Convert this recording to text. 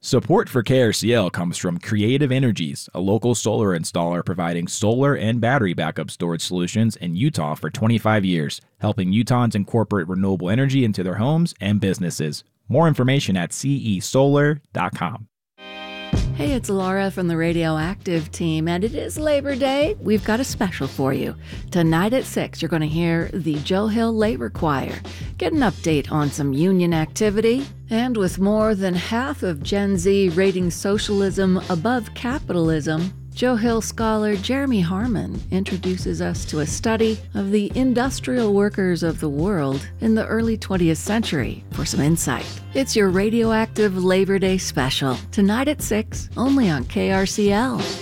Support for KRCL comes from Creative Energies, a local solar installer providing solar and battery backup storage solutions in Utah for 25 years, helping Utahns incorporate renewable energy into their homes and businesses. More information at cesolar.com. Hey, it's Laura from the Radioactive team, and it is Labor Day. We've got a special for you. Tonight at 6, you're going to hear the Joe Hill Labor Choir, get an update on some union activity, and with more than half of Gen Z rating socialism above capitalism, Joe Hill scholar Jeremy Harmon introduces us to a study of the industrial workers of the world in the early 20th century for some insight. It's your Radioactive Labor Day special, tonight at 6, only on KRCL.